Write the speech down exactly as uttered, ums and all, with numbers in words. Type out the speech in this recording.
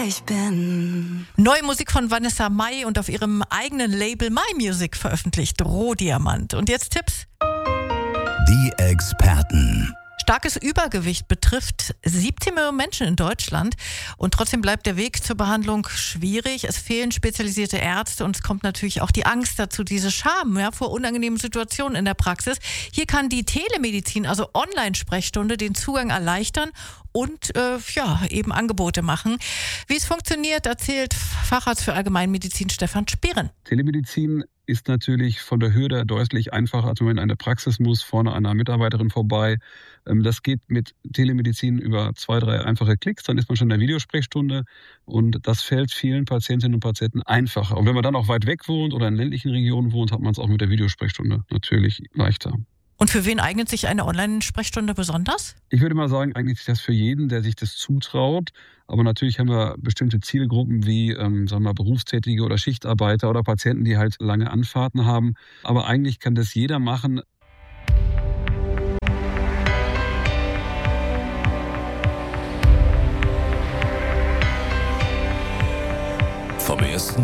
Ich bin Neue Musik von Vanessa Mai und auf ihrem eigenen Label My Music veröffentlicht, Rohdiamant. Und jetzt Tipps. Die Experten. Starkes Übergewicht betrifft siebzehn Millionen Menschen in Deutschland und trotzdem bleibt der Weg zur Behandlung schwierig. Es fehlen spezialisierte Ärzte und es kommt natürlich auch die Angst dazu, diese Scham ja, vor unangenehmen Situationen in der Praxis. Hier kann die Telemedizin, also Online-Sprechstunde, den Zugang erleichtern und äh, ja, eben Angebote machen. Wie es funktioniert, erzählt Facharzt für Allgemeinmedizin Stefan Spieren. Telemedizin ist natürlich von der Hürde deutlich einfacher, als wenn man in eine Praxis muss, vorne einer Mitarbeiterin vorbei. Das geht mit Telemedizin über zwei, drei einfache Klicks, dann ist man schon in der Videosprechstunde und das fällt vielen Patientinnen und Patienten einfacher. Und wenn man dann auch weit weg wohnt oder in ländlichen Regionen wohnt, hat man es auch mit der Videosprechstunde natürlich leichter. Und für wen eignet sich eine Online-Sprechstunde besonders? Ich würde mal sagen, eignet sich das für jeden, der sich das zutraut. Aber natürlich haben wir bestimmte Zielgruppen wie ähm, sagen wir mal, Berufstätige oder Schichtarbeiter oder Patienten, die halt lange Anfahrten haben. Aber eigentlich kann das jeder machen.